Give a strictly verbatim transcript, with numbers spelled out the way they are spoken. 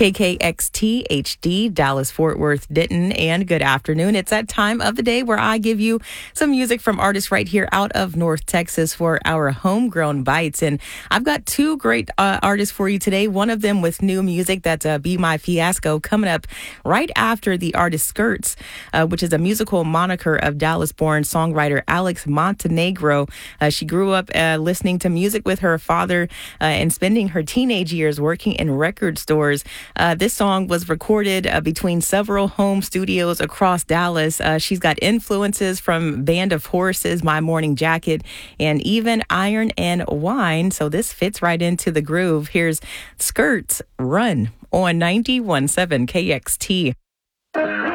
K K X T H D, Dallas, Fort Worth, Denton, and good afternoon. It's that time of the day where I give you some music from artists right here out of North Texas for our homegrown bites. And I've got two great uh, artists for you today. One of them with new music, that's uh, Be My Fiasco, coming up right after the artist Skirts, uh, which is a musical moniker of Dallas-born songwriter Alex Montenegro. Uh, she grew up uh, listening to music with her father uh, and spending her teenage years working in record stores. Uh, this song was recorded uh, between several home studios across Dallas. Uh, she's got influences from Band of Horses, My Morning Jacket, and even Iron and Wine. So this fits right into the groove. Here's Skirts, Run on ninety-one point seven K X T.